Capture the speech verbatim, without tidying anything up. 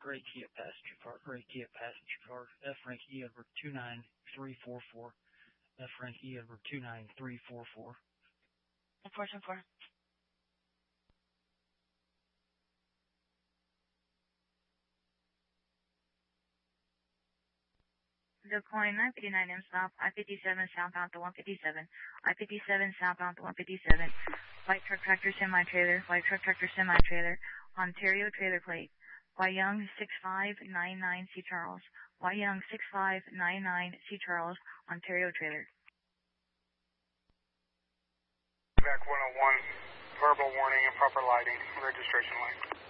Gray Kia passenger car, Gray Kia passenger car, F rank E over two nine three four four, F rank E over two nine three four four. four seven four. Deploying nine fifty-nine M stop, I fifty-seven southbound to one fifty-seven, I fifty-seven southbound to one fifty-seven, white truck tractor semi-trailer, white truck tractor semi-trailer, Ontario trailer plate, Y Young six five nine nine C Charles, Y Young six five nine nine C Charles, Ontario trailer. Back one oh one, verbal warning, improper lighting, registration light.